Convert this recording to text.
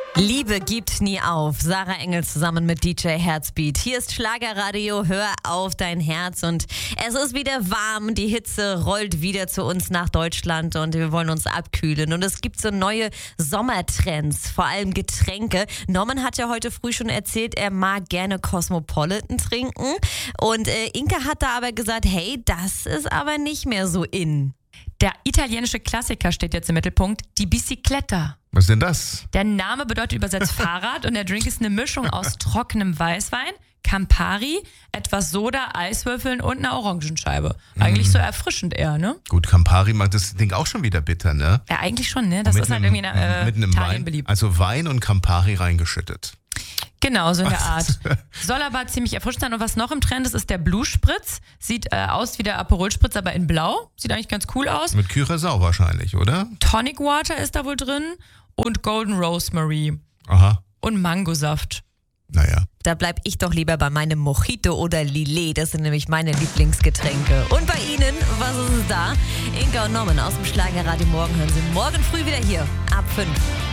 Liebe gibt nie auf. Sarah Engel zusammen mit DJ Herzbeat. Hier ist Schlagerradio, hör auf dein Herz. Und es ist wieder warm, die Hitze rollt wieder zu uns nach Deutschland und wir wollen uns abkühlen. Und es gibt so neue Sommertrends, vor allem Getränke. Norman hat ja heute früh schon erzählt, er mag gerne Cosmopolitan trinken. Und Inka hat da aber gesagt, hey, das ist aber nicht mehr so in. Der italienische Klassiker steht jetzt im Mittelpunkt, die Bicicletta. Was ist denn das? Der Name bedeutet übersetzt Fahrrad und der Drink ist eine Mischung aus trockenem Weißwein, Campari, etwas Soda, Eiswürfeln und einer Orangenscheibe. Eigentlich so erfrischend eher, ne? Gut, Campari macht das Ding auch schon wieder bitter, ne? Ja, eigentlich schon, ne? Das ist halt irgendwie in mit einem Italien Wein, beliebt. also Wein und Campari reingeschüttet. Genau, so in der Art. Soll aber ziemlich erfrischend sein. Und was noch im Trend ist, ist der Blue Spritz. Sieht aus wie der Aperol Spritz, aber in blau. Sieht eigentlich ganz cool aus. Mit Curaçao wahrscheinlich, oder? Tonic Water ist da wohl drin und Golden Rosemary Aha, und Mangosaft. naja. Da bleib ich doch lieber bei meinem Mojito oder Lillet. Das sind nämlich meine Lieblingsgetränke. Und bei Ihnen, was ist es da? Inka und Norman aus dem Schlagerradio. Morgen hören Sie morgen früh wieder hier ab 5.